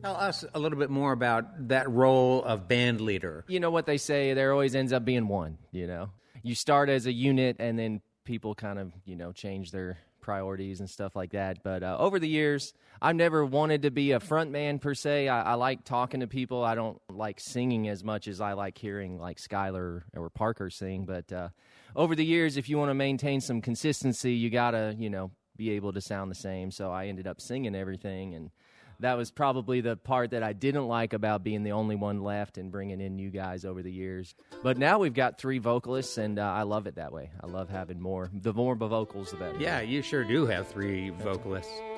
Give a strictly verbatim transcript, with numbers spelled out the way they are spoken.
Tell us a little bit more about that role of band leader. You know what they say, there always ends up being one, you know. You start as a unit, and then people kind of, you know, change their priorities and stuff like that. But uh, over the years, I've never wanted to be a front man per se. I, I like talking to people. I don't like singing as much as I like hearing like Skylar or Parker sing. But uh, over the years, if you want to maintain some consistency, you got to, you know, be able to sound the same. So I ended up singing everything, and that was probably the part that I didn't like about being the only one left and bringing in new guys over the years. But now we've got three vocalists, and uh, I love it that way. I love having more. The more vocals, the better. Yeah, you sure do have three vocalists.